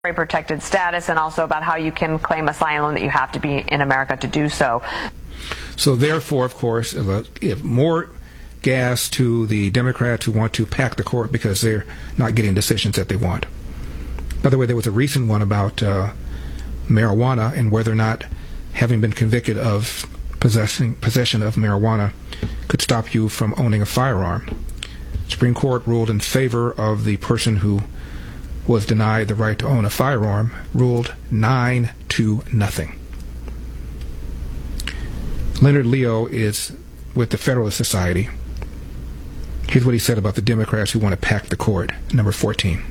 protected status, and also about how you can claim asylum, that you have to be in America to do so. So therefore, of course, if more gas to the Democrats who want to pack the court because they're not getting decisions that they want. By the way, there was a recent one about marijuana and whether or not having been convicted of possession of marijuana could stop you from owning a firearm. Supreme Court ruled in favor of the person who was denied the right to own a firearm, ruled 9-0. Leonard Leo is with the Federalist Society. Here's what he said about the Democrats who want to pack the court. Number 14.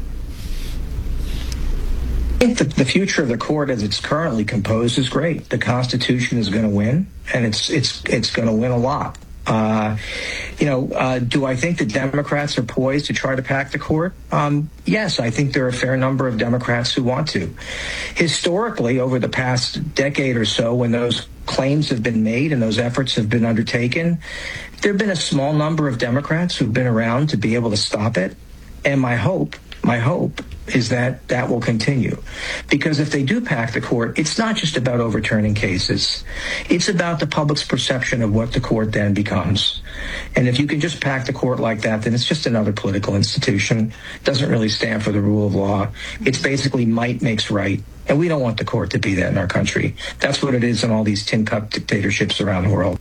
I think the future of the court as it's currently composed is great. The Constitution is going to win, and it's going to win a lot. Do I think the Democrats are poised to try to pack the court? Yes, I think there are a fair number of Democrats who want to. Historically, over the past decade or so, when those claims have been made and those efforts have been undertaken, there have been a small number of Democrats who've been around to be able to stop it. And my hope is that that will continue. Because if they do pack the court, it's not just about overturning cases. It's about the public's perception of what the court then becomes. And if you can just pack the court like that, then it's just another political institution. It doesn't really stand for the rule of law. It's basically might makes right. And we don't want the court to be that in our country. That's what it is in all these tin cup dictatorships around the world.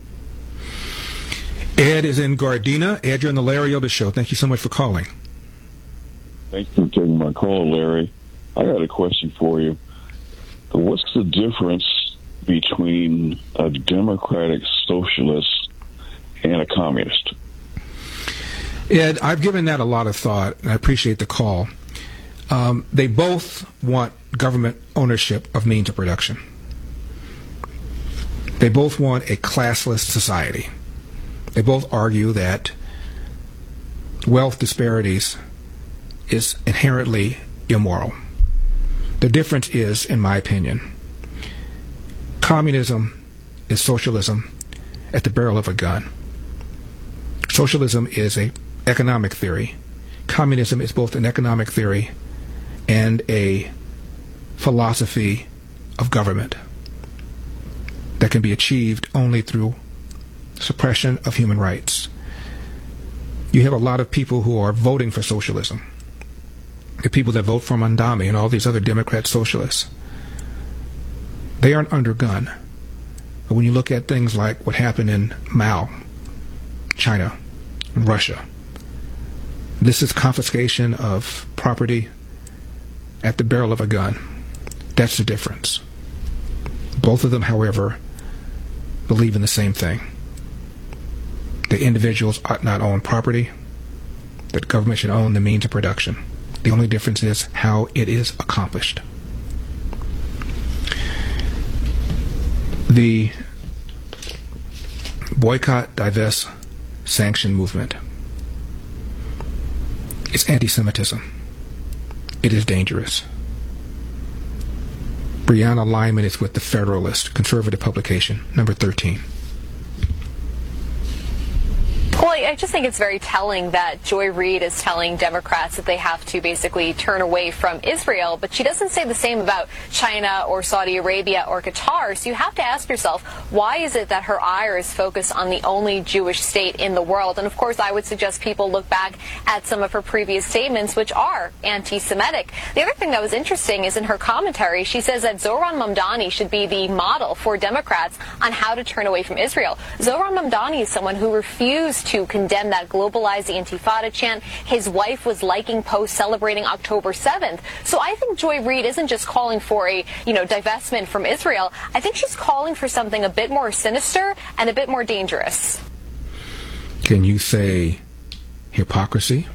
Ed is in Gardena. Ed, you're on the Larry Elder Show. Thank you so much for calling. Thanks for taking my call, Larry. I got a question for you. What's the difference between a democratic socialist and a communist? Ed, I've given that a lot of thought, and I appreciate the call. They both want government ownership of means of production. They both want a classless society. They both argue that wealth disparities is inherently immoral. The difference is, in my opinion, communism is socialism at the barrel of a gun. Socialism is an economic theory. Communism is both an economic theory and a philosophy of government that can be achieved only through suppression of human rights. You have a lot of people who are voting for socialism. The people that vote for Mondami and all these other Democrat socialists, they aren't under gun. But when you look at things like what happened in Mao, China, and Russia, this is confiscation of property at the barrel of a gun. That's the difference. Both of them, however, believe in the same thing. That individuals ought not own property, that government should own the means of production. The only difference is how it is accomplished. The boycott, divest, sanction movement is anti-Semitism. It is dangerous. Brianna Lyman is with the Federalist, conservative publication, number 13. Well, I just think it's very telling that Joy Reid is telling Democrats that they have to basically turn away from Israel, but she doesn't say the same about China or Saudi Arabia or Qatar. So you have to ask yourself, why is it that her ire is focused on the only Jewish state in the world? And of course, I would suggest people look back at some of her previous statements, which are anti-Semitic. The other thing that was interesting is in her commentary, she says that Zohran Mamdani should be the model for Democrats on how to turn away from Israel. Zohran Mamdani is someone who refused to condemn that globalize the Intifada chant. His wife was liking posts celebrating October 7th. So I think Joy Reid isn't just calling for a, divestment from Israel. I think she's calling for something a bit more sinister and a bit more dangerous. Can you say hypocrisy?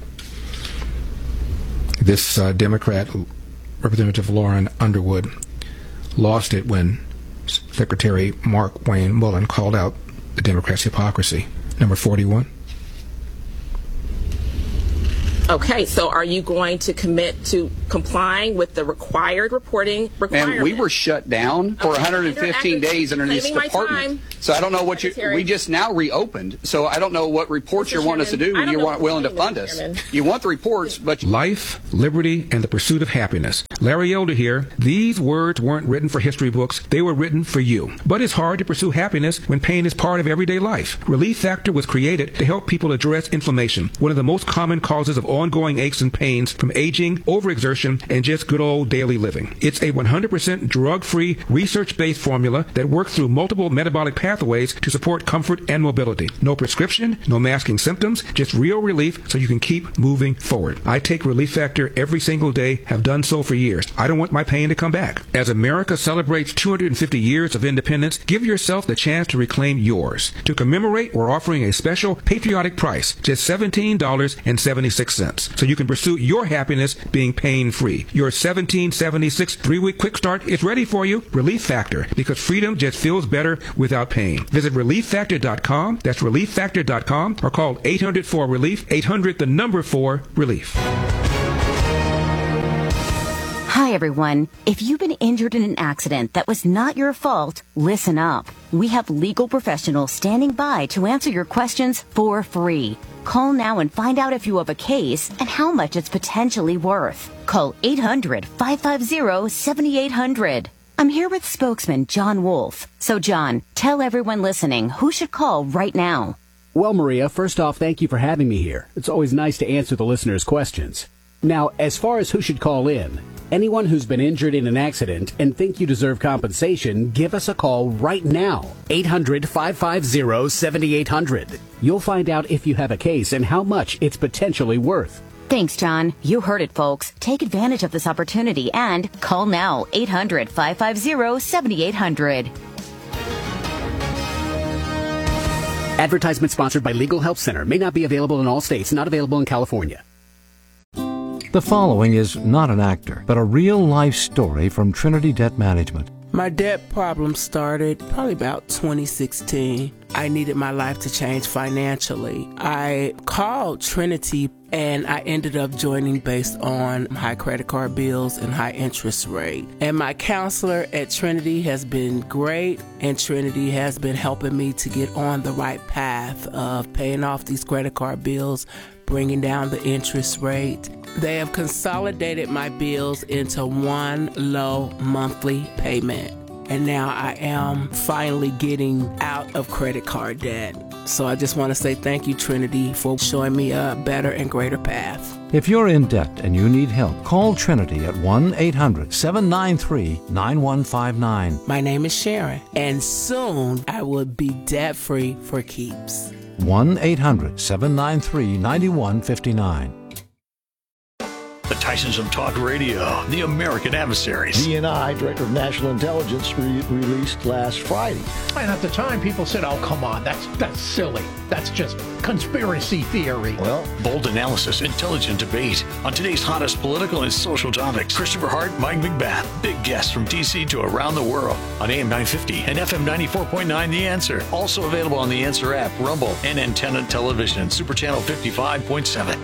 This Democrat, Representative Lauren Underwood, lost it when Secretary Mark Wayne Mullen called out the Democrats' hypocrisy. Number 41. Okay, so are you going to commit to complying with the required reporting requirement? And we were shut down for 115 days underneath this department. So I don't know what we just now reopened. So I don't know what reports you want us to do when you weren't willing to fund us. You want the reports, but... Life, liberty, and the pursuit of happiness. Larry Elder here. These words weren't written for history books. They were written for you. But it's hard to pursue happiness when pain is part of everyday life. Relief Factor was created to help people address inflammation, one of the most common causes of ongoing aches and pains from aging, overexertion, and just good old daily living. It's a 100% drug-free, research-based formula that works through multiple metabolic pathways to support comfort and mobility. No prescription, no masking symptoms, just real relief so you can keep moving forward. I take Relief Factor every single day, have done so for years. I don't want my pain to come back. As America celebrates 250 years of independence, give yourself the chance to reclaim yours. To commemorate, we're offering a special patriotic price, just $17.76, so you can pursue your happiness being pain-free. Your $17.76 3-week quick start is ready for you. Relief Factor, because freedom just feels better without pain. Visit ReliefFactor.com. That's ReliefFactor.com, or call 800-4-RELIEF, 800-4-RELIEF. Hi, everyone. If you've been injured in an accident that was not your fault, listen up. We have legal professionals standing by to answer your questions for free. Call now and find out if you have a case and how much it's potentially worth. Call 800-550-7800. I'm here with spokesman John Wolf. So, John, tell everyone listening who should call right now. Well, Maria, first off, thank you for having me here. It's always nice to answer the listeners' questions. Now, as far as who should call in, anyone who's been injured in an accident and think you deserve compensation, give us a call right now. 800-550-7800. You'll find out if you have a case and how much it's potentially worth. Thanks, John. You heard it, folks. Take advantage of this opportunity and call now. 800-550-7800. Advertisement sponsored by Legal Help Center. May not be available in all states. Not available in California. The following is not an actor, but a real-life story from Trinity Debt Management. My debt problem started probably about 2016. I needed my life to change financially. I called Trinity and I ended up joining based on high credit card bills and high interest rate. And my counselor at Trinity has been great, and Trinity has been helping me to get on the right path of paying off these credit card bills, bringing down the interest rate. They have consolidated my bills into one low monthly payment. And now I am finally getting out of credit card debt. So I just want to say thank you, Trinity, for showing me a better and greater path. If you're in debt and you need help, call Trinity at 1-800-793-9159. My name is Sharon, and soon I will be debt-free for keeps. 1-800-793-9159. The Tysons of Talk Radio, the American Adversaries. DNI, Director of National Intelligence, released last Friday. And at the time, people said, oh, come on, that's silly. That's just conspiracy theory. Well, bold analysis, intelligent debate on today's hottest political and social topics. Christopher Hart, Mike McBath, big guests from D.C. to around the world on AM 950 and FM 94.9 The Answer. Also available on The Answer app, Rumble, and Antenna Television, Super Channel 55.7.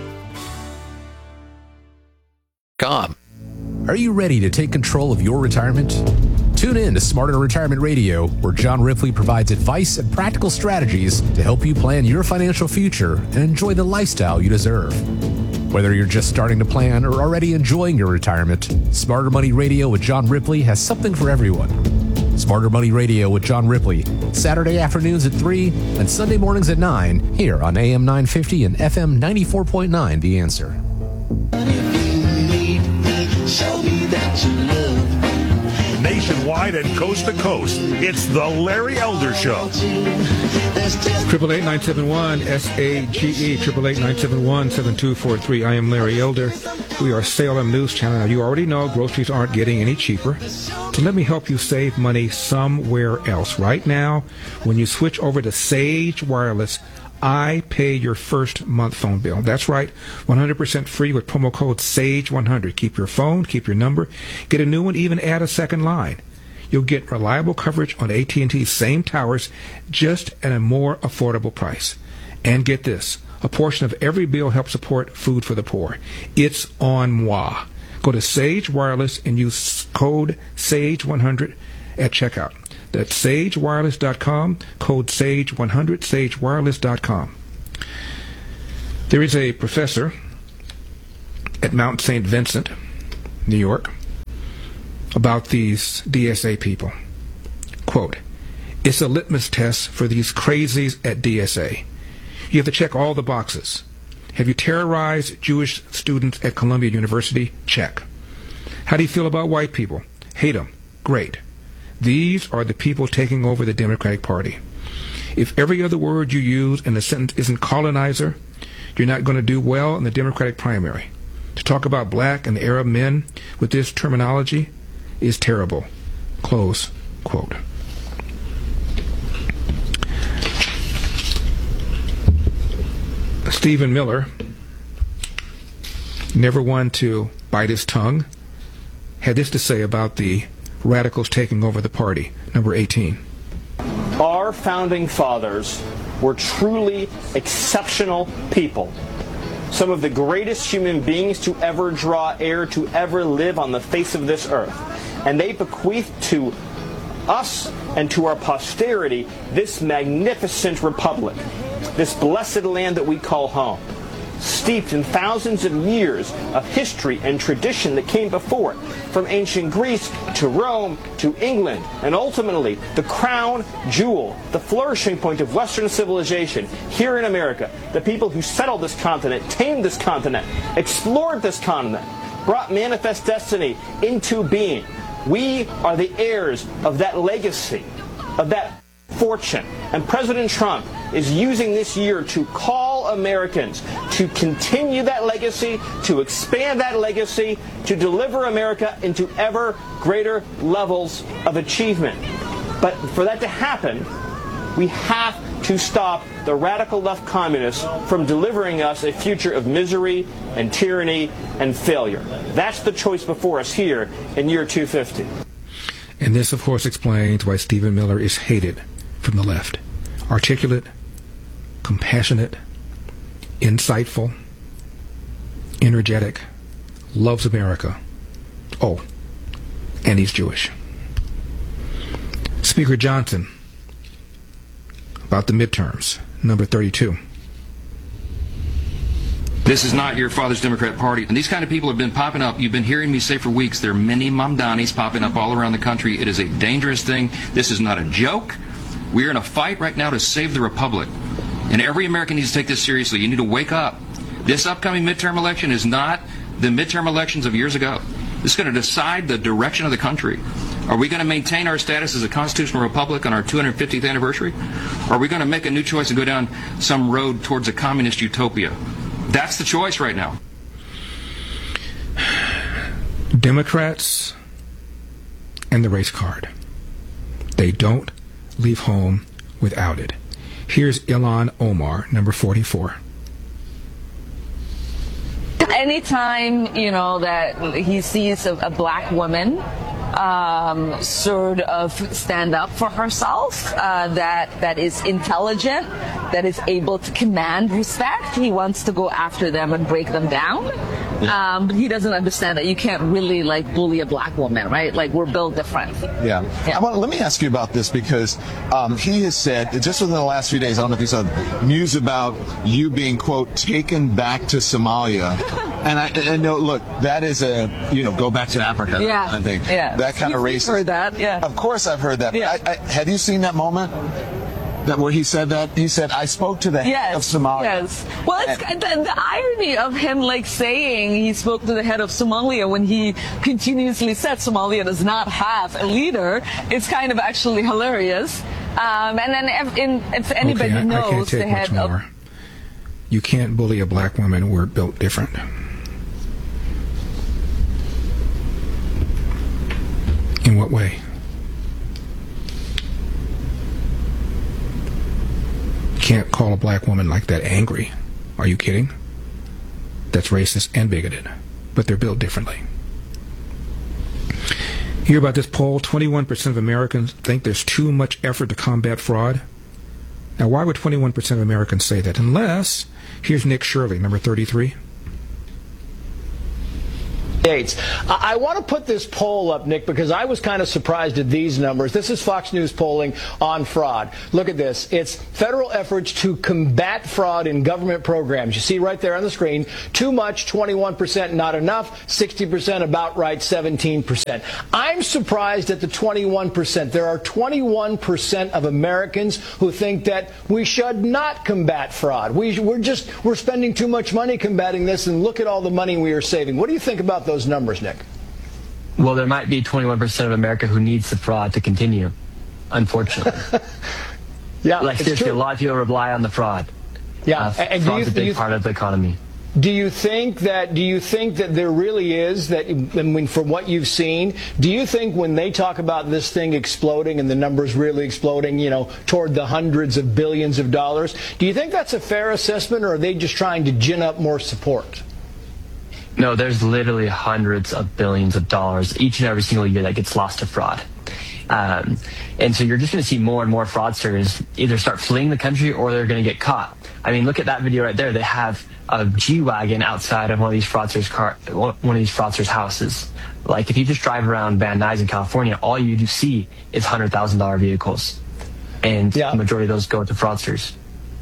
Are you ready to take control of your retirement? Tune in to Smarter Retirement Radio, where John Ripley provides advice and practical strategies to help you plan your financial future and enjoy the lifestyle you deserve. Whether you're just starting to plan or already enjoying your retirement, Smarter Money Radio with John Ripley has something for everyone. Smarter Money Radio with John Ripley, Saturday afternoons at 3 and Sunday mornings at 9, here on AM 950 and FM 94.9 The Answer. Show me that you love. Nationwide and coast to coast, it's the Larry Elder Show. 888-971-SAGE, 888-971-7243. I am Larry Elder. We are Salem News Channel. Now, you already know groceries aren't getting any cheaper. So let me help you save money somewhere else. Right now, when you switch over to Sage Wireless, I pay your first month phone bill. That's right, 100% free with promo code SAGE100. Keep your phone, keep your number, get a new one, even add a second line. You'll get reliable coverage on AT&T's same towers, just at a more affordable price. And get this, A portion of every bill helps support food for the poor. It's on moi. Go to Sage Wireless and use code SAGE100 at checkout. That's sagewireless.com, code SAGE100, sagewireless.com. There is a professor at Mount St. Vincent, New York, about these DSA people. Quote, it's a litmus test for these crazies at DSA. You have to check all the boxes. Have you terrorized Jewish students at Columbia University? Check. How do you feel about white people? Hate them. Great. These are the people taking over the Democratic Party. If every other word you use in a sentence isn't colonizer, you're not going to do well in the Democratic primary. To talk about black and Arab men with this terminology is terrible. Close quote. Stephen Miller, never one to bite his tongue, had this to say about the radicals taking over the party. Number 18. Our founding fathers were truly exceptional people. Some of the greatest human beings to ever draw air, to ever live on the face of this earth. And they bequeathed to us and to our posterity this magnificent republic, this blessed land that we call home, steeped in thousands of years of history and tradition that came before it, from ancient Greece to Rome to England, and ultimately the crown jewel, the flourishing point of Western civilization here in America. The people who settled this continent, tamed this continent, explored this continent, brought manifest destiny into being. We are the heirs of that legacy, of that fortune. And President Trump is using this year to call Americans to continue that legacy, to expand that legacy, to deliver America into ever greater levels of achievement. But for that to happen, we have to stop the radical left communists from delivering us a future of misery and tyranny and failure. That's the choice before us here in year 250. And this, of course, explains why Stephen Miller is hated from the left. Articulate, compassionate, insightful, energetic, loves America. Oh, and he's Jewish. Speaker Johnson, about the midterms, number 32. This is not your father's Democrat Party. And these kind of people have been popping up. You've been hearing me say for weeks, there are many Mamdanis popping up all around the country. It is a dangerous thing. This is not a joke. We are in a fight right now to save the republic. And every American needs to take this seriously. You need to wake up. This upcoming midterm election is not the midterm elections of years ago. This is going to decide the direction of the country. Are we going to maintain our status as a constitutional republic on our 250th anniversary? Or are we going to make a new choice and go down some road towards a communist utopia? That's the choice right now. Democrats and the race card. They don't leave home without it. Here's Ilhan Omar, number 44. Anytime, that he sees a black woman sort of stand up for herself, that is intelligent, that is able to command respect, he wants to go after them and break them down. But he doesn't understand that you can't really bully a black woman, right? We're built different. Yeah. Let me ask you about this, because he has said, just within the last few days, I don't know if you saw news about you being, quote, taken back to Somalia. And I know, look, that is go back to Africa. Yeah. I think. Yeah. That kind of race. I've heard that, yeah. Of course I've heard that. Yeah. Have you seen that moment? Where he said that? He said, I spoke to the head of Somalia. Yes. Well, it's the irony of him saying he spoke to the head of Somalia when he continuously said Somalia does not have a leader. It's kind of actually hilarious. And then if anybody knows I can't take the head much more. You can't bully a black woman. We're built different. In what way? Can't call a black woman like that angry. Are you kidding? That's racist and bigoted. But they're built differently. Hear about this poll? 21% of Americans think there's too much effort to combat fraud. Now, why would 21% of Americans say that? Unless, here's Nick Shirley, number 33. I want to put this poll up, Nick, because I was kind of surprised at these numbers. This is Fox News polling on fraud. Look at this. It's federal efforts to combat fraud in government programs. You see right there on the screen, too much, 21%, not enough, 60%, about right, 17%. I'm surprised at the 21%. There are 21% of Americans who think that we should not combat fraud. We're spending too much money combating this, and look at all the money we are saving. What do you think about those numbers, Nick? Well, there might be 21% of America who needs the fraud to continue, unfortunately. Yeah, like seriously, a lot of people rely on the fraud. Yeah, and fraud's a big part of the economy. Do you think that there really is that? I mean, from what you've seen, do you think when they talk about this thing exploding and the numbers really exploding, toward the hundreds of billions of dollars, do you think that's a fair assessment, or are they just trying to gin up more support? No, there's literally hundreds of billions of dollars each and every single year that gets lost to fraud. And so you're just going to see more and more fraudsters either start fleeing the country or they're going to get caught. I mean, look at that video right there. They have a G-Wagon outside of one of these fraudsters' houses. Like, if you just drive around Van Nuys in California, all you do see is $100,000 vehicles. And the majority of those go to fraudsters.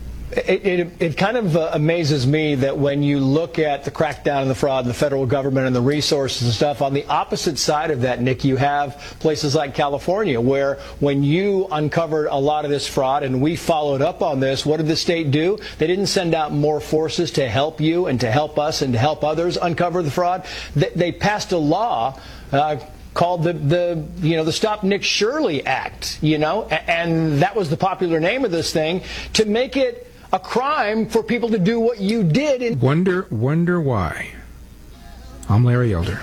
It kind of amazes me that when you look at the crackdown on the fraud, the federal government and the resources and stuff, on the opposite side of that, Nick, you have places like California where when you uncovered a lot of this fraud and we followed up on this, what did the state do? They didn't send out more forces to help you and to help us and to help others uncover the fraud. They passed a law called the Stop Nick Shirley Act, and that was the popular name of this thing, to make it a crime for people to do what you did. Wonder why. I'm Larry Elder.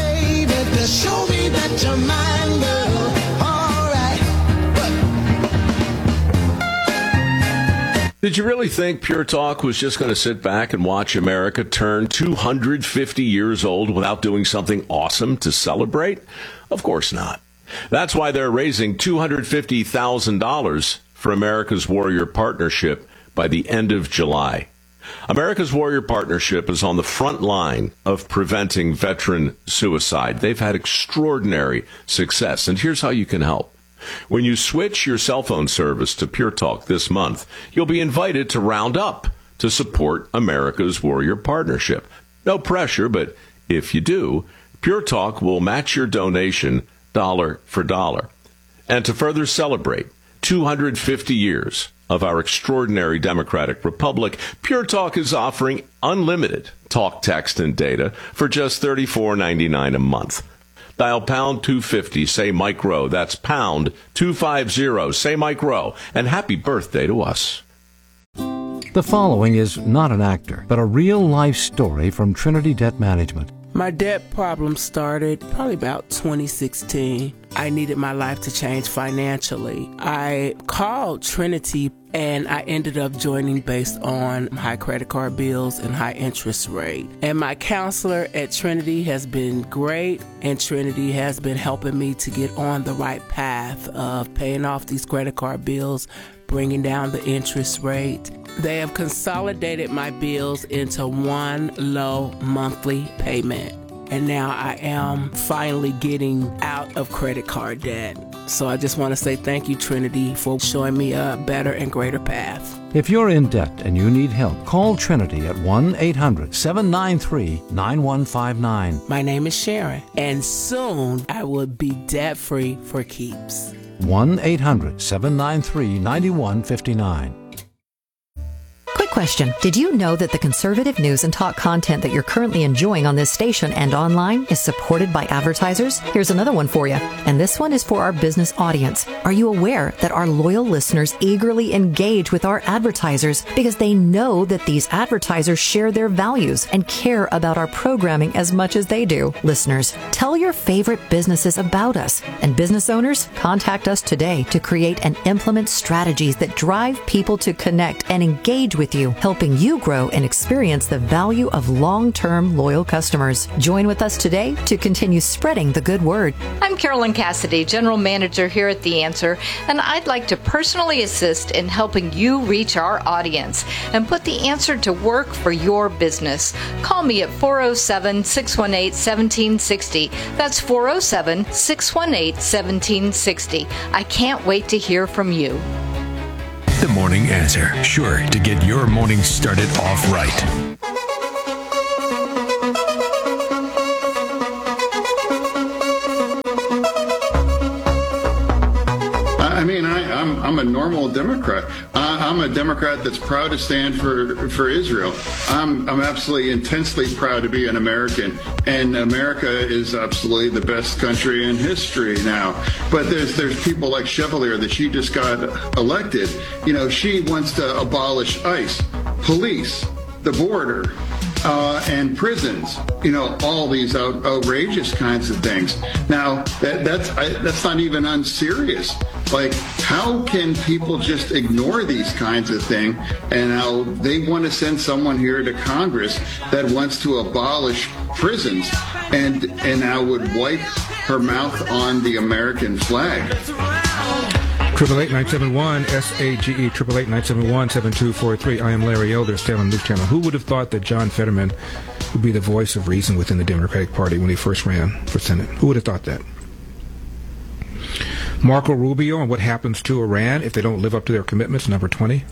Show me that you're mine, girl. All right. Did you really think Pure Talk was just going to sit back and watch America turn 250 years old without doing something awesome to celebrate? Of course not. That's why they're raising $250,000 for America's Warrior Partnership by the end of July. America's Warrior Partnership is on the front line of preventing veteran suicide. They've had extraordinary success, and here's how you can help. When you switch your cell phone service to Pure Talk this month, you'll be invited to round up to support America's Warrior Partnership. No pressure, but if you do, Pure Talk will match your donation dollar for dollar. And to further celebrate 250 years of our extraordinary democratic republic, Pure Talk is offering unlimited talk, text, and data for just $34.99 a month. Dial pound 250, say Mike Rowe. That's pound 250, say Mike Rowe. And happy birthday to us. The following is not an actor, but a real-life story from Trinity Debt Management. My debt problem started probably about 2016. I needed my life to change financially. I called Trinity and I ended up joining based on high credit card bills and high interest rate. And my counselor at Trinity has been great, and Trinity has been helping me to get on the right path of paying off these credit card bills, bringing down the interest rate. They have consolidated my bills into one low monthly payment. And now I am finally getting out of credit card debt. So I just want to say thank you, Trinity, for showing me a better and greater path. If you're in debt and you need help, call Trinity at 1-800-793-9159. My name is Sharon, and soon I will be debt-free for keeps. 1-800-793-9159. Quick question. Did you know that the conservative news and talk content that you're currently enjoying on this station and online is supported by advertisers? Here's another one for you. And this one is for our business audience. Are you aware that our loyal listeners eagerly engage with our advertisers because they know that these advertisers share their values and care about our programming as much as they do? Listeners, tell your favorite businesses about us. And business owners, contact us today to create and implement strategies that drive people to connect and engage with you value, helping you grow and experience the value of long-term loyal customers. Join with us today to continue spreading the good word. I'm Carolyn Cassidy, General Manager here at The Answer, and I'd like to personally assist in helping you reach our audience and put The Answer to work for your business. Call me at 407-618-1760. That's 407-618-1760. I can't wait to hear from you. The Morning Answer, sure to get your morning started off right. I'm a normal Democrat. I'm a Democrat that's proud to stand for Israel. I'm absolutely intensely proud to be an American, and America is absolutely the best country in history now. But there's people like Chevalier that she just got elected. You know, she wants to abolish ICE, police, the border, and prisons, you know, all these outrageous kinds of things. Now, that's not even unserious. Like, how can people just ignore these kinds of things? And now they want to send someone here to Congress that wants to abolish prisons and now would wipe her mouth on the American flag. 888-971-SAGE, 888-971-7243. I am Larry Elder, Salem News Channel. Who would have thought that John Fetterman would be the voice of reason within the Democratic Party when he first ran for Senate? Who would have thought that? Marco Rubio on what happens to Iran if they don't live up to their commitments, number 20.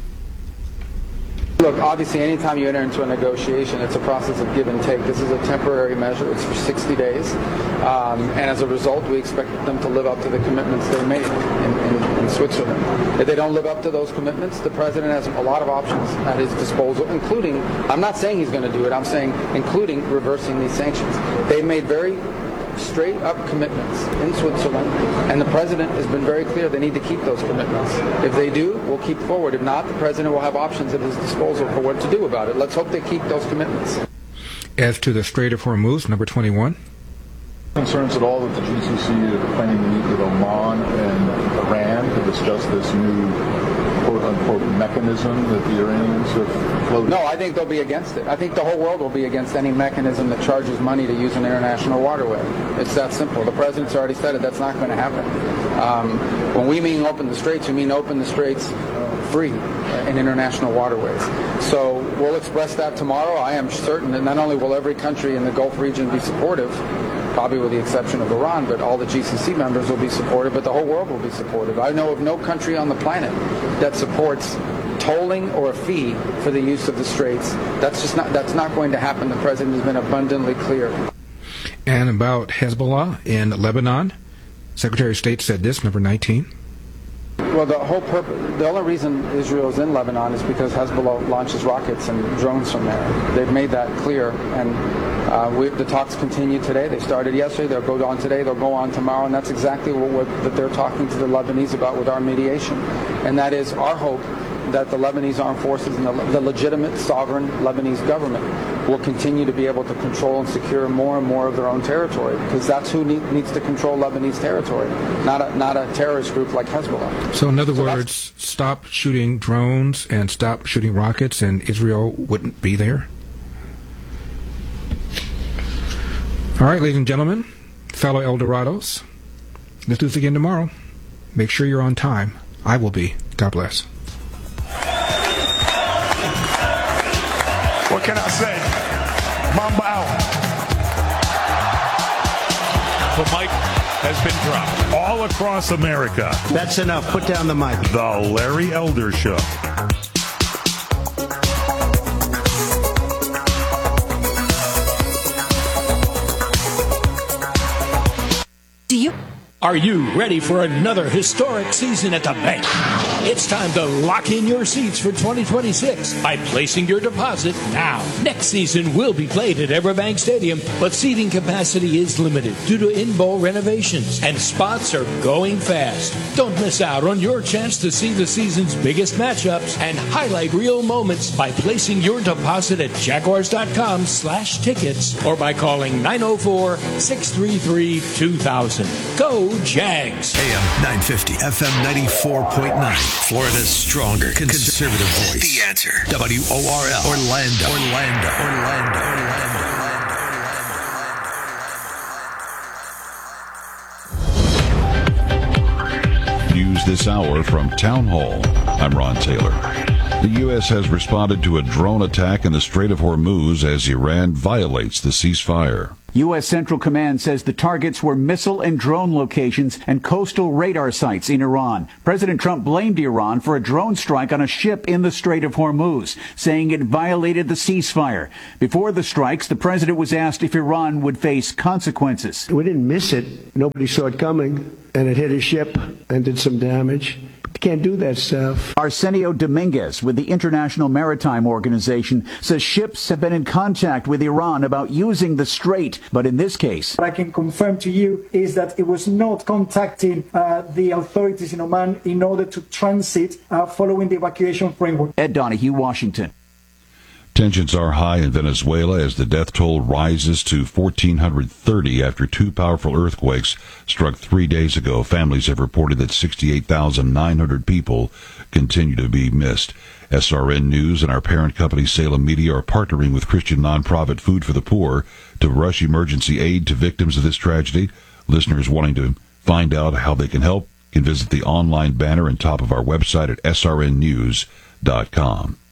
Look, obviously, anytime you enter into a negotiation, it's a process of give and take. This is a temporary measure. It's for 60 days. And as a result, we expect them to live up to the commitments they made in Switzerland. If they don't live up to those commitments, the president has a lot of options at his disposal, including, I'm not saying he's going to do it, I'm saying including reversing these sanctions. They made very straight up commitments in Switzerland, and the president has been very clear they need to keep those commitments. If they do, we'll keep forward. If not, the president will have options at his disposal for what to do about it. Let's hope they keep those commitments. As to the Strait of Hormuz, number 21. Concerns at all that the GCC is planning to meet with Oman and Iran to discuss this new quote-unquote mechanism that the Iranians have floated? No, I think they'll be against it. I think the whole world will be against any mechanism that charges money to use an international waterway. It's that simple. The president's already said it. That's not going to happen. When we mean open the straits, we mean open the straits free in international waterways. So we'll express that tomorrow. I am certain that not only will every country in the Gulf region be supportive, probably with the exception of Iran, but all the GCC members will be supportive, but the whole world will be supportive. I know of no country on the planet that supports tolling or a fee for the use of the straits. That's not going to happen. The president has been abundantly clear. And about Hezbollah in Lebanon, Secretary of State said this, number 19. Well, the only reason Israel is in Lebanon is because Hezbollah launches rockets and drones from there. They've made that clear, and the talks continue today. They started yesterday. They'll go on today. They'll go on tomorrow, and that's exactly what they're talking to the Lebanese about with our mediation. And that is our hope that the Lebanese armed forces and the legitimate sovereign Lebanese government will continue to be able to control and secure more and more of their own territory, because that's who needs to control Lebanese territory, not a terrorist group like Hezbollah. So in other words, stop shooting drones and stop shooting rockets, and Israel wouldn't be there? All right, ladies and gentlemen, fellow Eldorados, let's do this again tomorrow. Make sure you're on time. I will be. God bless. What can I say? Mamba out. The mic has been dropped. All across America. That's enough. Put down the mic. The Larry Elder Show. Are you ready for another historic season at the bank? It's time to lock in your seats for 2026 by placing your deposit now. Next season will be played at Everbank Stadium, but seating capacity is limited due to in-bowl renovations, and spots are going fast. Don't miss out on your chance to see the season's biggest matchups and highlight real moments by placing your deposit at Jaguars.com/tickets or by calling 904-633-2000. Go Jags. AM 950, FM 94.9. Florida's stronger conservative voice. The Answer. WORL. Orlando. News this hour from Town Hall. I'm Ron Taylor. The U.S. has responded to a drone attack in the Strait of Hormuz as Iran violates the ceasefire. U.S. Central Command says the targets were missile and drone locations and coastal radar sites in Iran. President Trump blamed Iran for a drone strike on a ship in the Strait of Hormuz, saying it violated the ceasefire. Before the strikes, the president was asked if Iran would face consequences. We didn't miss it. Nobody saw it coming, and it hit a ship and did some damage. Can't do that stuff. Arsenio Dominguez with the International Maritime Organization says ships have been in contact with Iran about using the strait, but in this case, what I can confirm to you is that it was not contacting the authorities in Oman in order to transit following the evacuation framework. Ed Donahue, Washington. Tensions are high in Venezuela as the death toll rises to 1,430 after two powerful earthquakes struck 3 days ago. Families have reported that 68,900 people continue to be missed. SRN News and our parent company Salem Media are partnering with Christian nonprofit Food for the Poor to rush emergency aid to victims of this tragedy. Listeners wanting to find out how they can help can visit the online banner on top of our website at srnnews.com.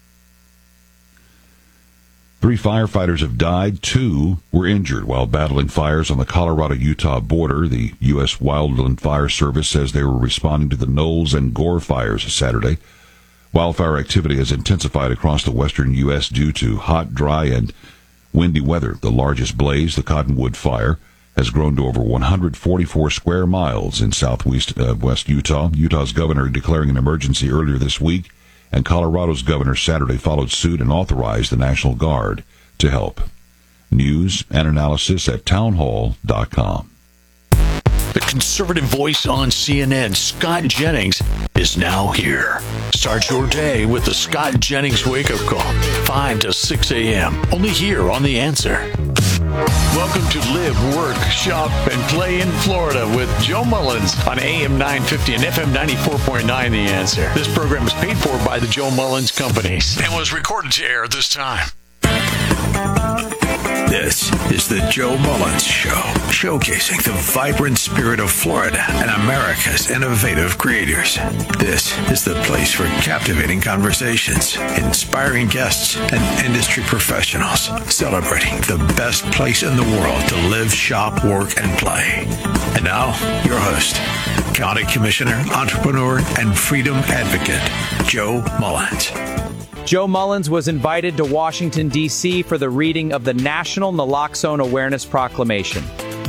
3 firefighters have died. 2 were injured while battling fires on the Colorado-Utah border. The U.S. Wildland Fire Service says they were responding to the Knowles and Gore fires Saturday. Wildfire activity has intensified across the western U.S. due to hot, dry, and windy weather. The largest blaze, the Cottonwood Fire, has grown to over 144 square miles in southwest West Utah. Utah's governor declaring an emergency earlier this week, and Colorado's governor Saturday followed suit and authorized the National Guard to help. News and analysis at townhall.com. The conservative voice on CNN, Scott Jennings, is now here. Start your day with the Scott Jennings wake-up call, 5 to 6 a.m., only here on The Answer. Welcome to Live, Work, Shop, and Play in Florida with Joe Mullins on AM 950 and FM 94.9 The Answer. This program is paid for by the Joe Mullins Companies and was recorded to air at this time. This is the Joe Mullins Show, showcasing the vibrant spirit of Florida and America's innovative creators. This is the place for captivating conversations, inspiring guests, and industry professionals celebrating the best place in the world to live, shop, work, and play. And now, your host, County Commissioner, entrepreneur, and freedom advocate, Joe Mullins. Joe Mullins was invited to Washington, D.C. for the reading of the National Naloxone Awareness Proclamation.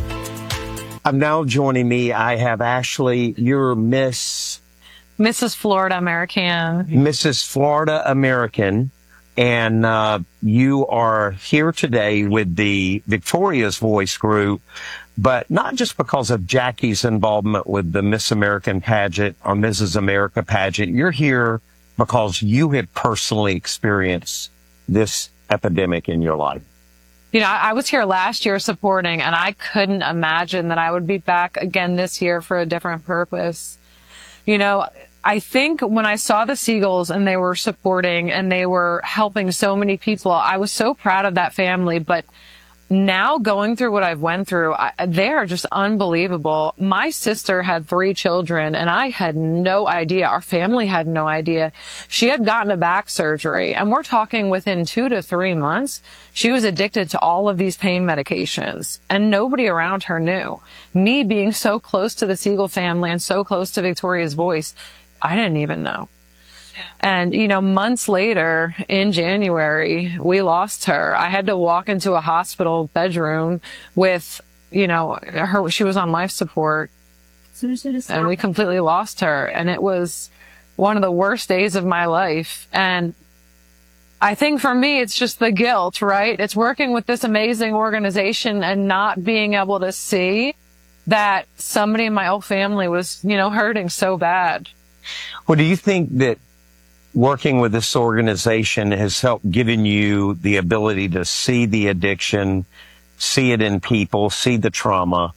Now joining me, I have Ashley, you're Mrs. Florida American. Mrs. Florida American, and you are here today with the Victoria's Voice group, but not just because of Jackie's involvement with the Miss American pageant or Mrs. America pageant. You're here because you have personally experienced this epidemic in your life. You know, I was here last year supporting, and I couldn't imagine that I would be back again this year for a different purpose. You know, I think when I saw the Seagulls and they were supporting and they were helping so many people, I was so proud of that family. But now going through what I've went through, they are just unbelievable. My sister had 3 children, and I had no idea. Our family had no idea. She had gotten a back surgery, and we're talking within 2 to 3 months, she was addicted to all of these pain medications, and nobody around her knew. Me being so close to the Siegel family and so close to Victoria's Voice, I didn't even know. And, you know, months later, in January, we lost her. I had to walk into a hospital bedroom with, you know, her. She was on life support. And we completely lost her. And it was one of the worst days of my life. And I think for me, it's just the guilt, right? It's working with this amazing organization and not being able to see that somebody in my whole family was, you know, hurting so bad. Well, do you think that working with this organization has helped giving you the ability to see the addiction, see it in people, see the trauma,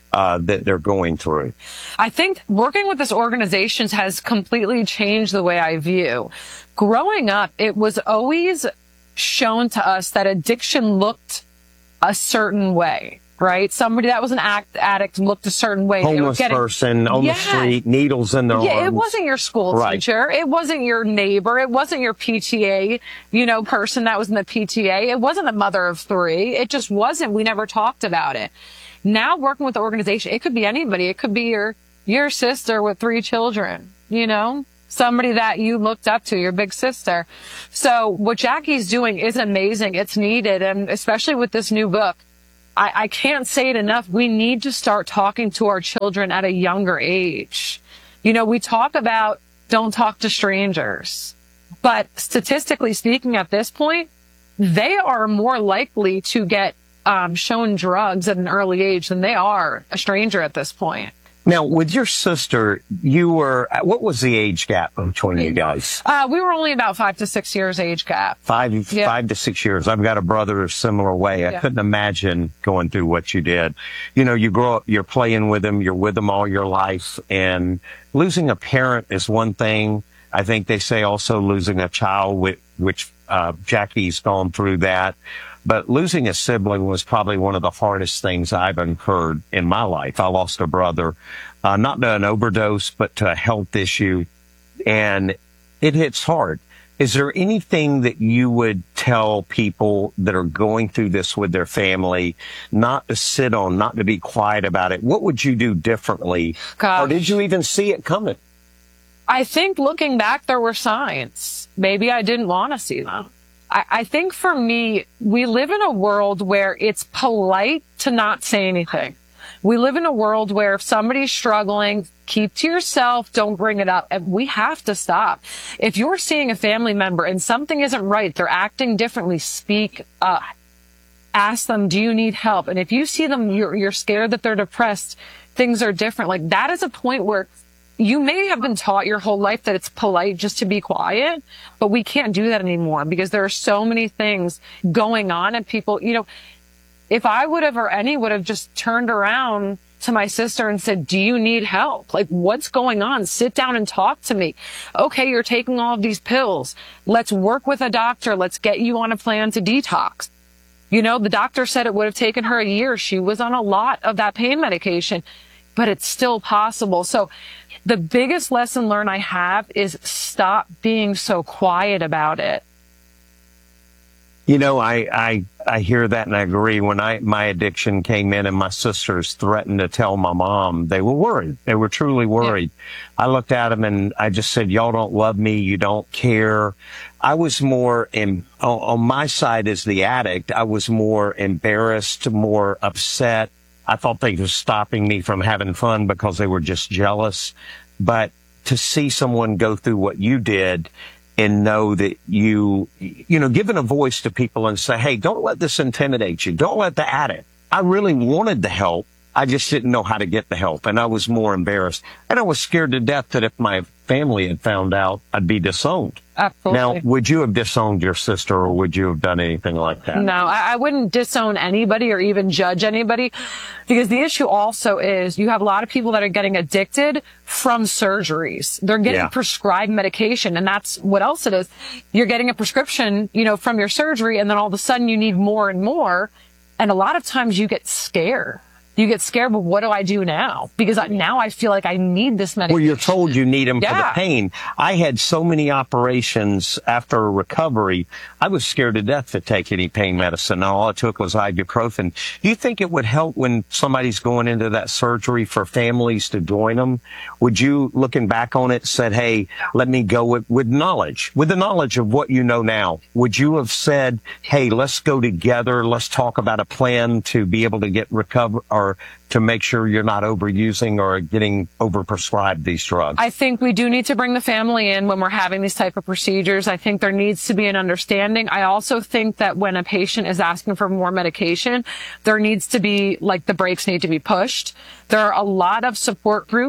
that they're going through. I think working with this organization has completely changed the way I view. Growing up, it was always shown to us that addiction looked a certain way, right? Somebody that was an addict looked a certain way. Homeless person on the street, needles in their arms. Yeah, it wasn't your school teacher. It wasn't your neighbor. It wasn't your PTA, person that was in the PTA. It wasn't a mother of three. It just wasn't. We never talked about it. Now working with the organization, it could be anybody. It could be your sister with 3 children, somebody that you looked up to, your big sister. So what Jackie's doing is amazing. It's needed. And especially with this new book, I can't say it enough. We need to start talking to our children at a younger age. We talk about don't talk to strangers, but statistically speaking at this point, they are more likely to get shown drugs at an early age than they are a stranger at this point. Now, with your sister, what was the age gap between you guys? We were only about 5 to 6 years age gap. 5 to 6 years. I've got a brother a similar way. I couldn't imagine going through what you did. You grow up, you're playing with them, you're with them all your life, and losing a parent is one thing. I think they say also losing a child, which Jackie's gone through that. But losing a sibling was probably one of the hardest things I've incurred in my life. I lost a brother, not to an overdose, but to a health issue. And it hits hard. Is there anything that you would tell people that are going through this with their family, not to sit on, not to be quiet about it? What would you do differently? Gosh. Or did you even see it coming? I think looking back, there were signs. Maybe I didn't want to see them. I think for me, we live in a world where it's polite to not say anything. We live in a world where if somebody's struggling, keep to yourself, don't bring it up. And we have to stop. If you're seeing a family member and something isn't right, they're acting differently, speak up. Ask them, do you need help? And if you see them, you're scared that they're depressed, things are different. Like that is a point where you may have been taught your whole life that it's polite just to be quiet, but we can't do that anymore because there are so many things going on and people, if I would have or any would have just turned around to my sister and said, do you need help? Like, what's going on? Sit down and talk to me. Okay, you're taking all of these pills. Let's work with a doctor. Let's get you on a plan to detox. The doctor said it would have taken her a year. She was on a lot of that pain medication, but it's still possible. So the biggest lesson learned I have is stop being so quiet about it. I hear that and I agree. When my addiction came in and my sisters threatened to tell my mom, they were worried. They were truly worried. Yeah. I looked at them and I just said, y'all don't love me. You don't care. I was more on my side as the addict. I was more embarrassed, more upset. I thought they were stopping me from having fun because they were just jealous. But to see someone go through what you did and know that giving a voice to people and say, hey, don't let this intimidate you. Don't let the addict. I really wanted the help. I just didn't know how to get the help. And I was more embarrassed. And I was scared to death that if my family had found out, I'd be disowned. Absolutely. Now, would you have disowned your sister or would you have done anything like that? No, I wouldn't disown anybody or even judge anybody because the issue also is you have a lot of people that are getting addicted from surgeries. They're getting prescribed medication and that's what else it is. You're getting a prescription, from your surgery and then all of a sudden you need more and more. And a lot of times you get scared. You get scared, but what do I do now? Because now I feel like I need this medication. Well, you're told you need them for the pain. I had so many operations after recovery. I was scared to death to take any pain medicine. All it took was ibuprofen. Do you think it would help when somebody's going into that surgery for families to join them? Would you, looking back on it, said, hey, let me go with knowledge, with the knowledge of what you know now? Would you have said, hey, let's go together. Let's talk about a plan to be able to get recover or to make sure you're not overusing or getting overprescribed these drugs? I think we do need to bring the family in when we're having these type of procedures. I think there needs to be an understanding. I also think that when a patient is asking for more medication, there needs to be, the brakes need to be pushed. There are a lot of support groups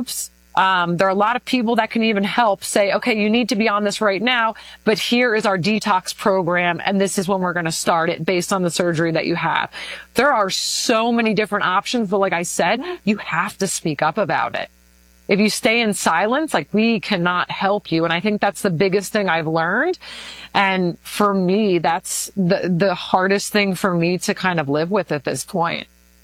There are a lot of people that can even help say, okay, you need to be on this right now, but here is our detox program, and this is when we're going to start it based on the surgery that you have. There are so many different options, but like I said, you have to speak up about it. If you stay in silence, like, we cannot help you. And I think that's the biggest thing I've learned. And for me, that's the hardest thing for me to kind of live with at this point,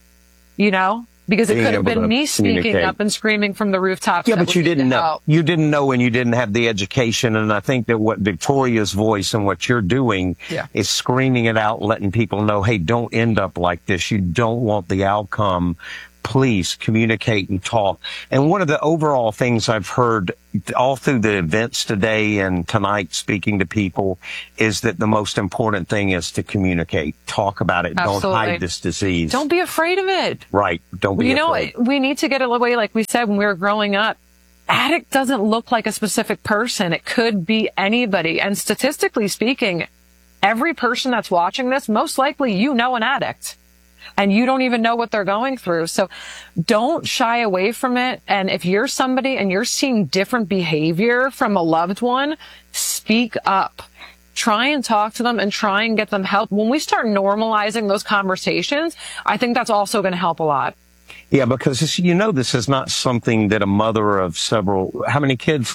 you know? Because it could have been me speaking up and screaming from the rooftops. Yeah, but you didn't know. You didn't know, and you didn't have the education. And I think that what Victoria's voice and what you're doing is screaming it out, letting people know, hey, don't end up like this. You don't want the outcome. Please communicate and talk. And one of the overall things I've heard all through the events today and tonight speaking to people is that the most important thing is to communicate, talk about it. Absolutely. Don't hide this disease. Don't be afraid of it. Right. Don't be afraid. You know, we need to get it away. Like we said, when we were growing up, addict doesn't look like a specific person. It could be anybody. And statistically speaking, every person that's watching this, most likely you know an addict. And you don't even know what they're going through. So don't shy away from it. And if you're somebody and you're seeing different behavior from a loved one, speak up. Try and talk to them and try and get them help. When we start normalizing those conversations, I think that's also going to help a lot. Yeah, because this is not something that a mother of how many kids?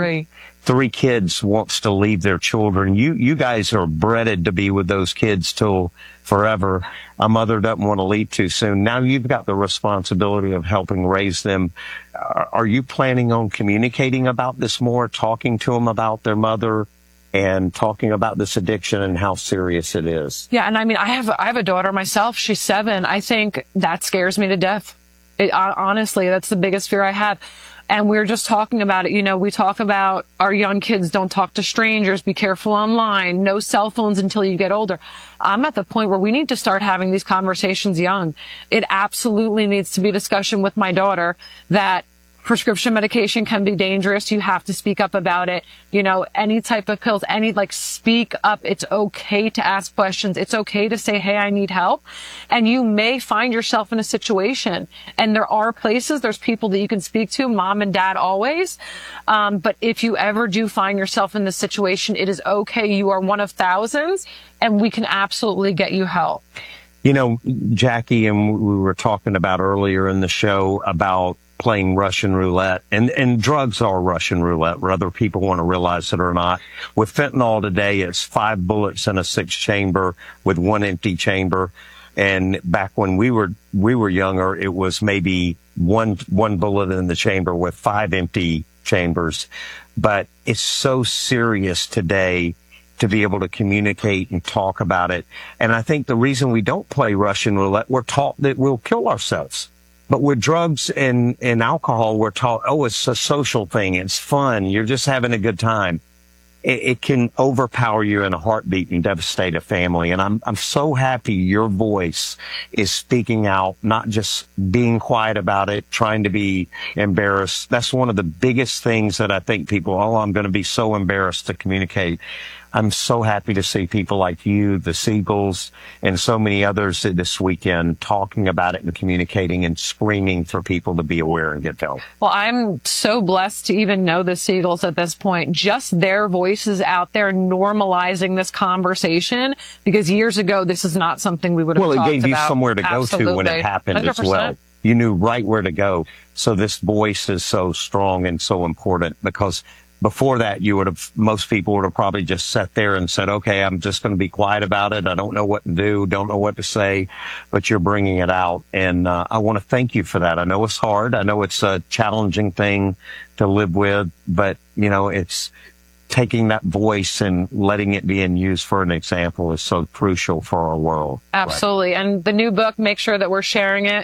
Three kids wants to leave their children. You guys are bred to be with those kids till forever. A mother doesn't want to leave too soon. Now you've got the responsibility of helping raise them. Are you planning on communicating about this more, talking to them about their mother and talking about this addiction and how serious it is? Yeah, and I mean, I have a daughter myself. She's 7. I think that scares me to death. Honestly, that's the biggest fear I have. And we're just talking about it. You know, we talk about our young kids don't talk to strangers, be careful online, no cell phones until you get older. I'm at the point where we need to start having these conversations young. It absolutely needs to be a discussion with my daughter that prescription medication can be dangerous. You have to speak up about it. You know, any type of pills, speak up. It's okay to ask questions. It's okay to say, hey, I need help. And you may find yourself in a situation. And there are places, there's people that you can speak to, mom and dad always. But if you ever do find yourself in this situation, it is okay. You are one of thousands, and we can absolutely get you help. You know, Jackie, and we were talking about earlier in the show about playing Russian roulette, and drugs are Russian roulette, whether people want to realize it or not. With fentanyl today, it's 5 bullets in a 6-chamber with 1 empty chamber. And back when we were younger, it was maybe one bullet in the chamber with 5 empty chambers. But it's so serious today to be able to communicate and talk about it. And I think the reason we don't play Russian roulette, we're taught that we'll kill ourselves. But with drugs and alcohol, we're taught, oh, it's a social thing. It's fun. You're just having a good time. It can overpower you in a heartbeat and devastate a family. And I'm so happy your voice is speaking out, not just being quiet about it, trying to be embarrassed. That's one of the biggest things that I think people, I'm going to be so embarrassed to communicate. I'm so happy to see people like you, the Seagulls, and so many others this weekend talking about it and communicating and screaming for people to be aware and get help. Well, I'm so blessed to even know the Seagulls at this point. Just their voices out there normalizing this conversation, because years ago, this is not something we would have talked about. Well, it gave you somewhere to go to when it happened 100%. As well. You knew right where to go. So this voice is so strong and so important, because before that, most people would have probably just sat there and said, okay, I'm just going to be quiet about it. I don't know what to do, don't know what to say, but you're bringing it out. And I want to thank you for that. I know it's hard. I know it's a challenging thing to live with, but, it's taking that voice and letting it be used for an example is so crucial for our world. Absolutely. Right. And the new book, make sure that we're sharing it.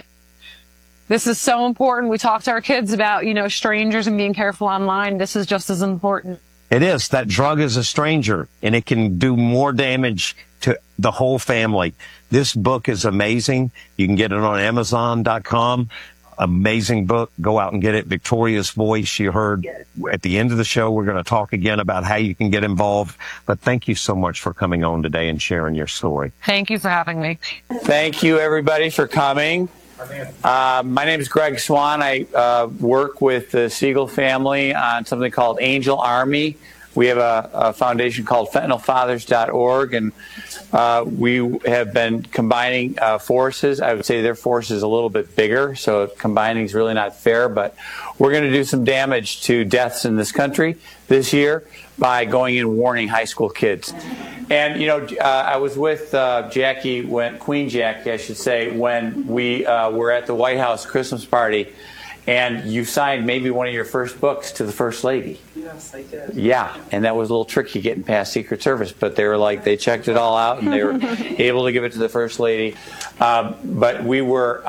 This is so important. We talk to our kids about, strangers and being careful online. This is just as important. It is. That drug is a stranger, and it can do more damage to the whole family. This book is amazing. You can get it on Amazon.com. Amazing book. Go out and get it. Victoria's Voice. You heard at the end of the show, we're going to talk again about how you can get involved. But thank you so much for coming on today and sharing your story. Thank you for having me. Thank you, everybody, for coming. My name is Greg Swan. I work with the Siegel family on something called Angel Army. We have a foundation called fentanylfathers.org, and we have been combining forces. I would say their force is a little bit bigger, so combining is really not fair, but we're going to do some damage to deaths in this country this year by going and warning high school kids. And, I was with Queen Jackie, I should say, when we were at the White House Christmas party, and you signed maybe one of your first books to the First Lady. Yes, I did. Yeah, and that was a little tricky getting past Secret Service, but they checked it all out, and they were able to give it to the First Lady. But we were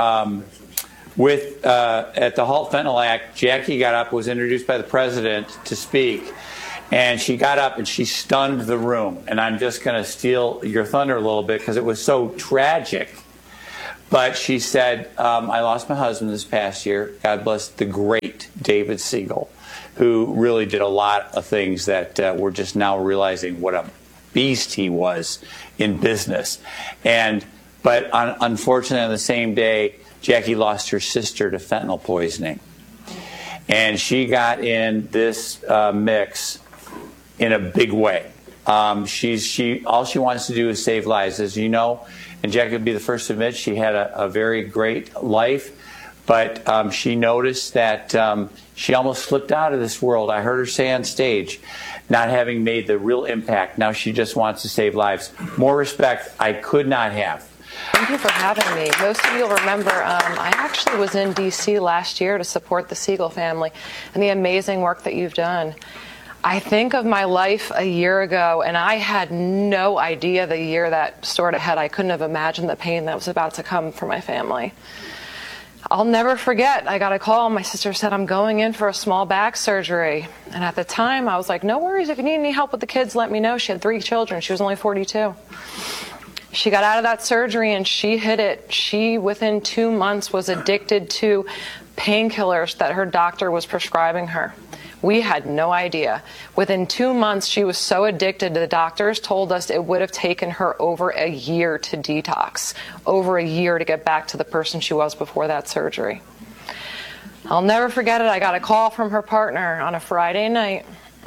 at the Halt Fentanyl Act. Jackie got up, was introduced by the president to speak. And she got up and she stunned the room. And I'm just going to steal your thunder a little bit because it was so tragic. But she said, I lost my husband this past year. God bless the great David Siegel, who really did a lot of things that we're just now realizing what a beast he was in business. But unfortunately, on the same day, Jackie lost her sister to fentanyl poisoning. And she got in this mix in a big way. All she wants to do is save lives, as you know. And Jackie would be the first to admit she had a very great life, but she noticed that she almost slipped out of this world. I heard her say on stage, not having made the real impact. Now she just wants to save lives. More respect I could not have. Thank you for having me. Most of you will remember I actually was in D.C. last year to support the Siegel family and the amazing work that you've done. I think of my life a year ago, and I had no idea the year that stored ahead. I couldn't have imagined the pain that was about to come for my family. I'll never forget, I got a call. My sister said, I'm going in for a small back surgery. And at the time, I was like, no worries. If you need any help with the kids, let me know. She had 3 children. She was only 42. She got out of that surgery, and she hit it. She, within 2 months, was addicted to painkillers that her doctor was prescribing her. We had no idea. Within 2 months, she was so addicted, the doctors told us it would have taken her over a year to detox, over a year to get back to the person she was before that surgery. I'll never forget it. I got a call from her partner on a Friday night.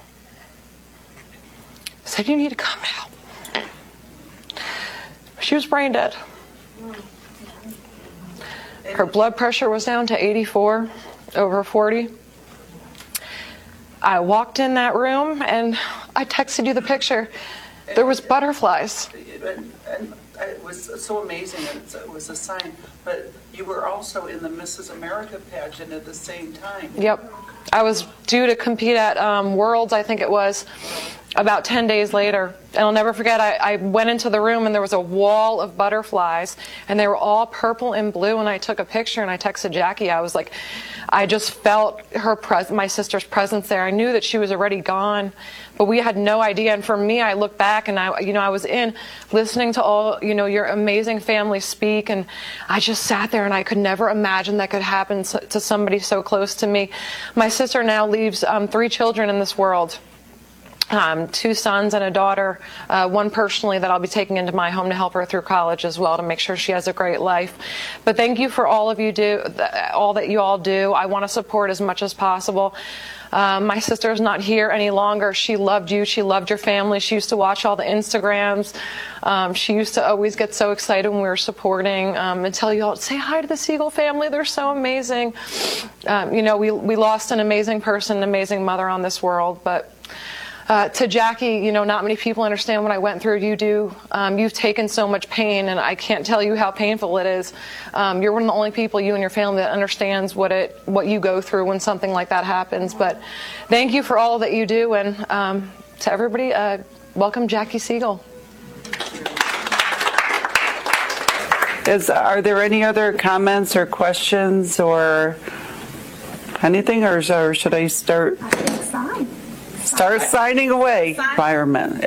Said, you need to come out. She was brain dead. Her blood pressure was down to 84 over 40. I walked in that room and I texted you the picture. There was butterflies. And it was so amazing. It was a sign. But you were also in the Mrs. America pageant at the same time. Yep. I was due to compete at Worlds, I think it was, about 10 days later. And I'll never forget, I went into the room and there was a wall of butterflies and they were all purple and blue, and I took a picture and I texted Jackie. I was like, I just felt my sister's presence there. I knew that she was already gone, but we had no idea. And for me, I look back and I was listening to all, your amazing family speak, and I just sat there and I could never imagine that could happen to somebody so close to me. My sister now leaves 3 children in this world. 2 sons and a daughter, one personally that I'll be taking into my home to help her through college as well, to make sure she has a great life. But thank you for all that you all do. I want to support as much as possible. My sister's not here any longer. She loved you. She loved your family. She used to watch all the Instagrams. She used to always get so excited when we were supporting and tell you all, say hi to the Siegel family. They're so amazing. We lost an amazing person, an amazing mother on this world. But to Jackie, not many people understand what I went through. You do. You've taken so much pain, and I can't tell you how painful it is. You're one of the only people, you and your family, that understands what you go through when something like that happens. But thank you for all that you do, and to everybody, welcome Jackie Siegel. Are there any other comments or questions or anything, or should I start? Start signing away, firemen.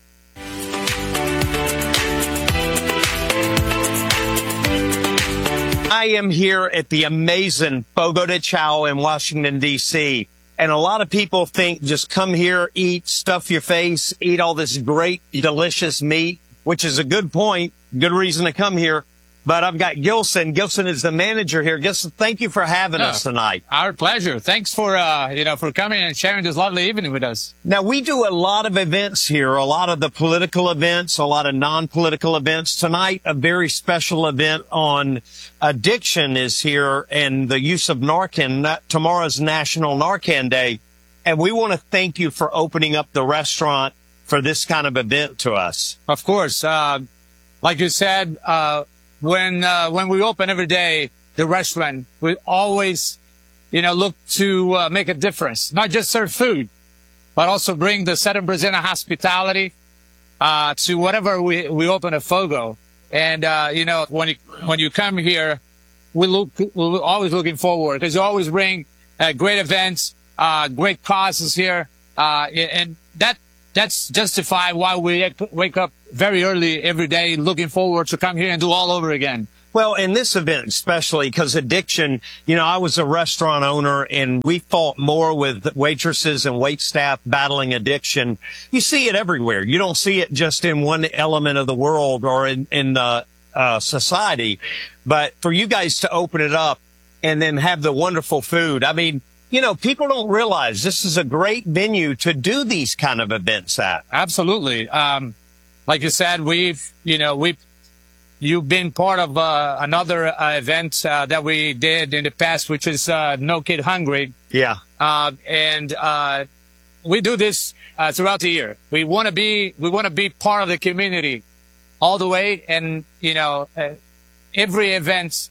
I am here at the amazing Fogo de Chao in Washington, D.C. And a lot of people think just come here, eat, stuff your face, eat all this great, delicious meat, which is a good point, good reason to come here. but I've got Gilson. Gilson is the manager here. Gilson, thank you for having us tonight. Our pleasure. Thanks for, for coming and sharing this lovely evening with us. Now, we do a lot of events here, a lot of the political events, a lot of non-political events. Tonight, a very special event on addiction is here and the use of Narcan. Tomorrow's National Narcan Day. And we want to thank you for opening up the restaurant for this kind of event to us. Of course. Like you said, when we open every day, the restaurant, we always, look to make a difference. Not just serve food, but also bring the Southern Brazilian hospitality to whatever we open at Fogo. And, when you come here, we're always looking forward because you always bring great events, great causes here. And that's justified why we wake up very early every day looking forward to come here and do all over again. Well, in this event especially, because addiction, I was a restaurant owner and we fought more with waitresses and wait staff battling addiction. You see it everywhere. You don't see it just in one element of the world or in the society. But for you guys to open it up and then have the wonderful food, I mean, people don't realize this is a great venue to do these kind of events at. Absolutely. Like you said, you've been part of another event that we did in the past, which is No Kid Hungry. Yeah. And we do this throughout the year. We want to be part of the community all the way. And, every event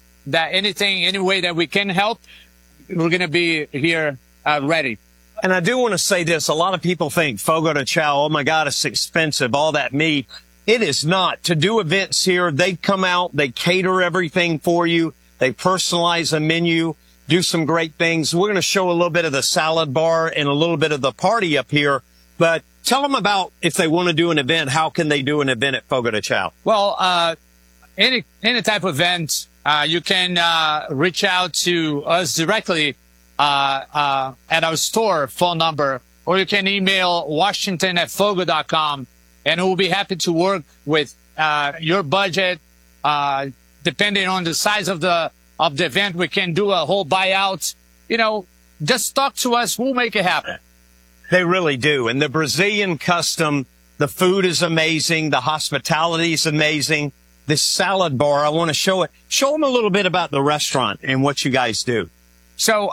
any way that we can help, we're going to be here ready. And I do want to say this. A lot of people think Fogo de Chao, oh my God, it's expensive, all that meat. It is not. To do events here, they come out, they cater everything for you, they personalize a menu, do some great things. We're going to show a little bit of the salad bar and a little bit of the party up here. But tell them about if they want to do an event, how can they do an event at Fogo de Chao? Well, any type of event, you can reach out to us directly at our store phone number, or you can email washington@fogo.com, and we'll be happy to work with your budget. Depending on the size of the event, we can do a whole buyout. Just talk to us. We'll make it happen. They really do. And the Brazilian custom, the food is amazing. The hospitality is amazing. This salad bar, I want to show it. Show them a little bit about the restaurant and what you guys do. So,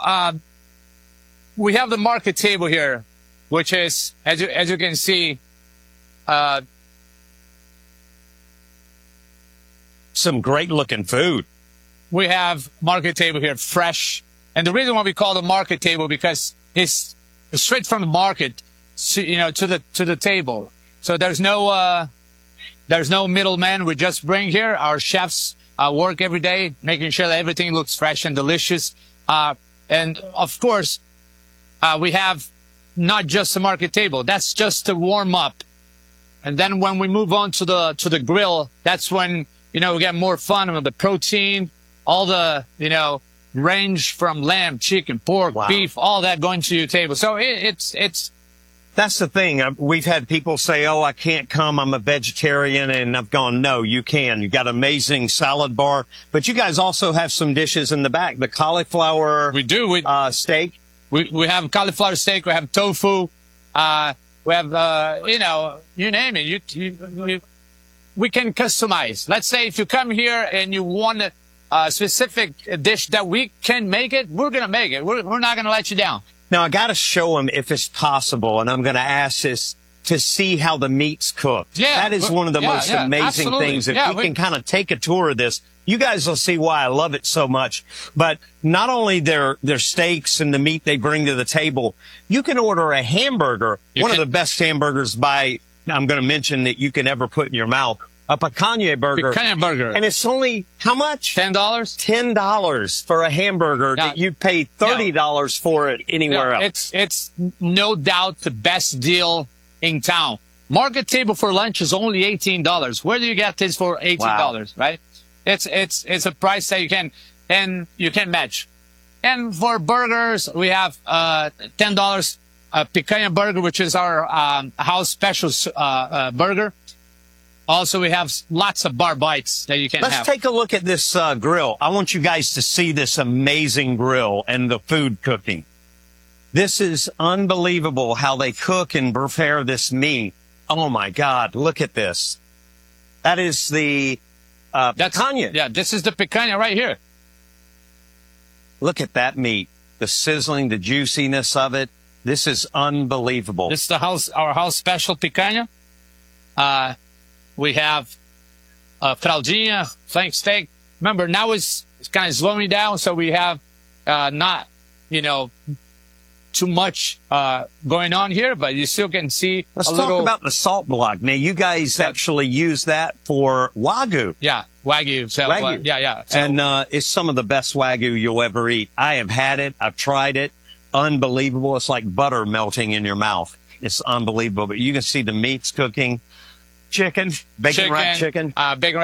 we have the market table here, which is, as you can see, some great looking food. We have market table here, fresh. And the reason why we call it a market table, because it's straight from the market, to the table. So there's no middleman. We just bring here. Our chefs work every day, making sure that everything looks fresh and delicious. And of course, we have not just a market table. That's just to warm up. And then when we move on to the grill, that's when, we get more fun with the protein, all the, range from lamb, chicken, pork, beef, all that going to your table. So it's that's the thing. We've had people say, oh, I can't come. I'm a vegetarian. And I've gone, no, you can. You got amazing salad bar. But you guys also have some dishes in the back. The cauliflower steak. We have cauliflower steak. We have tofu. We have, you name it. We can customize. Let's say if you come here and you want a specific dish that we can make it, we're going to make it. We're not going to let you down. Now, I got to show them if it's possible, and I'm going to ask this to see how the meat's cooked. Yeah, that is one of the most amazing things. If we can kind of take a tour of this, you guys will see why I love it so much. But not only their steaks and the meat they bring to the table, you can order a hamburger, one of the best hamburgers I'm going to mention that you can ever put in your mouth. A picanha burger. Picanha burger. And it's only, how much? $10. $10 for a hamburger that you'd pay $30 for it anywhere else. It's no doubt the best deal in town. Market table for lunch is only $18. Where do you get this for $18, right? It's a price that you can match. And for burgers, we have $10 picanha burger, which is our house special burger. Also, we have lots of bar bites that you can have. Let's take a look at this grill. I want you guys to see this amazing grill and the food cooking. This is unbelievable how they cook and prepare this meat. Oh, my God. Look at this. That is the picanha. Yeah, this is the picanha right here. Look at that meat. The sizzling, the juiciness of it. This is unbelievable. This is our house special picanha. We have fraldinha, flank steak. Remember, now it's kind of slowing down, so we have not, too much going on here, but you still can see Let's talk about the salt block. Now, you guys actually use that for Wagyu. Yeah, Wagyu. So, Wagyu. Yeah. So, and it's some of the best Wagyu you'll ever eat. I have had it. I've tried it. Unbelievable. It's like butter melting in your mouth. It's unbelievable. But you can see the meat's cooking. Chicken, bacon wrapped chicken,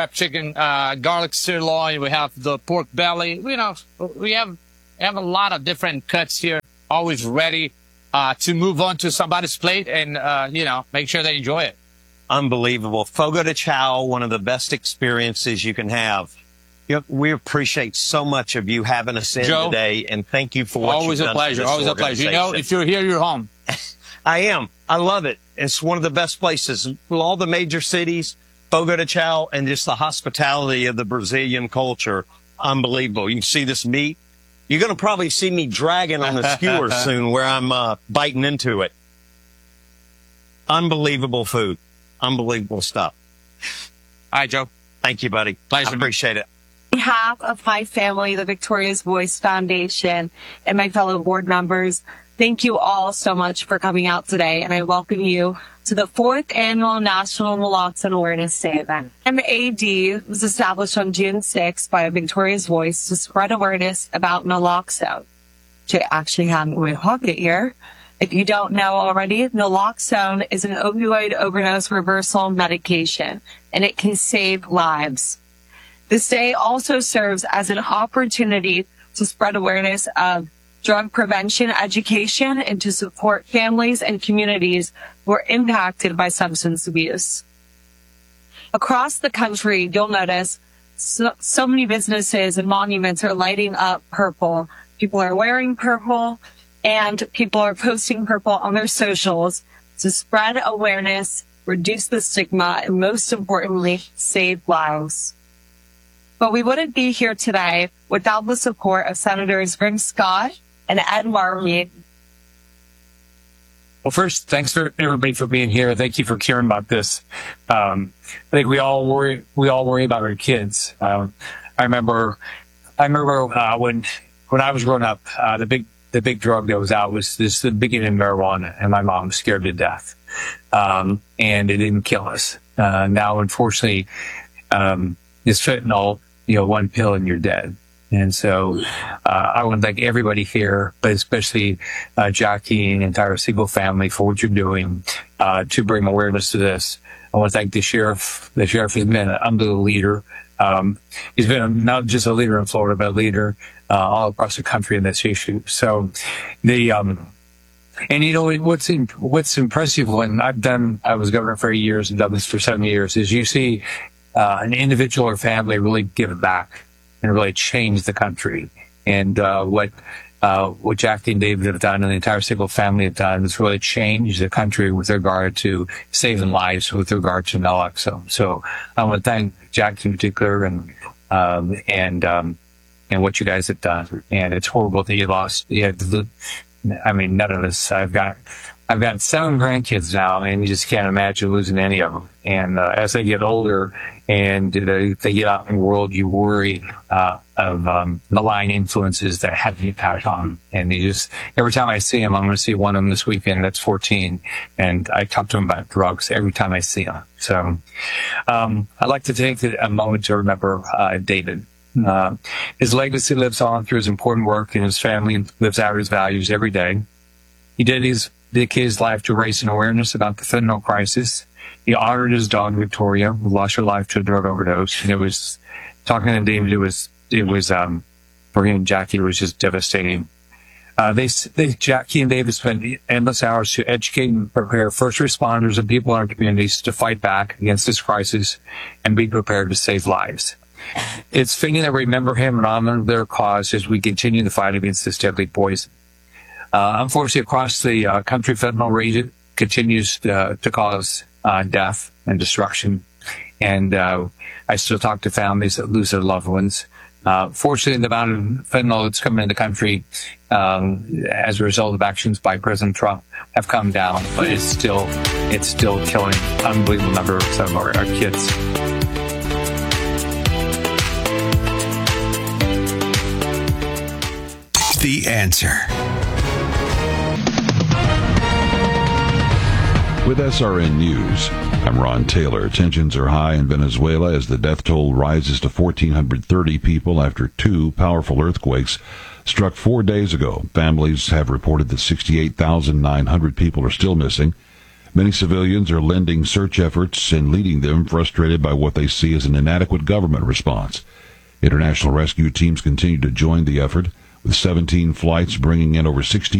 garlic sirloin. We have the pork belly. We have a lot of different cuts here, always ready to move on to somebody's plate and make sure they enjoy it. Unbelievable. Fogo de Chao, one of the best experiences you can have. We appreciate so much of you having us in Joe, today, and thank you for what you've done. Always a pleasure. If you're here, you're home. I am. I love it. It's one of the best places. With all the major cities, Fogo de Chao, and just the hospitality of the Brazilian culture. Unbelievable. You can see this meat. You're going to probably see me dragging on the skewer soon where I'm biting into it. Unbelievable food. Unbelievable stuff. All right, Joe. Thank you, buddy. Pleasure. I appreciate it. On behalf of my family, the Victoria's Voice Foundation, and my fellow board members, thank you all so much for coming out today, and I welcome you to the 4th Annual National Naloxone Awareness Day event. MAD was established on June 6th by Victoria's Voice to spread awareness about naloxone, which I actually have in my pocket here. If you don't know already, naloxone is an opioid overdose reversal medication, and it can save lives. This day also serves as an opportunity to spread awareness of drug prevention education and to support families and communities who are impacted by substance abuse. Across the country, you'll notice so many businesses and monuments are lighting up purple. People are wearing purple, and people are posting purple on their socials to spread awareness, reduce the stigma, and most importantly, save lives. But we wouldn't be here today without the support of Senators Rick Scott and Ed Markey. Well, first, thanks for everybody for being here. Thank you for caring about this. I think we all worry about our kids. I remember when I was growing up, the big drug that was out was the beginning of marijuana, and my mom was scared to death. And it didn't kill us. Now, unfortunately, it's fentanyl, one pill and you're dead. And so, I want to thank everybody here, but especially, Jackie and the entire Siegel family for what you're doing, to bring awareness to this. I want to thank the sheriff. The sheriff has been an unbelievable leader. He's been not just a leader in Florida, but a leader, all across the country in this issue. So and what's impressive when I was governor for 8 years and done this for 7 years is you see, an individual or family really give back and really change the country. And what Jackie and David have done and the entire Siegel family have done is really change the country with regard to saving lives with regard to naloxone. So I want to thank Jackie in particular and what you guys have done. And it's horrible that you lost. None of us. I've got 7 grandkids now, and you just can't imagine losing any of them. And as they get older and they get out in the world, you worry of malign influences that have an impact on them. And every time I see them, I'm going to see one of them this weekend. That's 14, and I talk to them about drugs every time I see them. So I'd like to take a moment to remember David. His legacy lives on through his important work, and his family lives out his values every day. He dedicated his life to raising awareness about the fentanyl crisis. He honored his dog, Victoria, who lost her life to a drug overdose. And it was, talking to David, it was for him and Jackie, it was just devastating. Jackie and David spend endless hours to educate and prepare first responders and people in our communities to fight back against this crisis and be prepared to save lives. It's fitting that we remember him and honor their cause as we continue the fight against this deadly poison. Unfortunately, across the country, fentanyl rage continues to cause death and destruction. And I still talk to families that lose their loved ones. Fortunately, the amount of fentanyl that's coming into the country as a result of actions by President Trump have come down, but it's still killing unbelievable numbers of our kids. The Answer. With SRN News, I'm Ron Taylor. Tensions are high in Venezuela as the death toll rises to 1,430 people after two powerful earthquakes struck 4 days ago. Families have reported that 68,900 people are still missing. Many civilians are lending search efforts and leading them, frustrated by what they see as an inadequate government response. International rescue teams continue to join the effort, with 17 flights bringing in over 60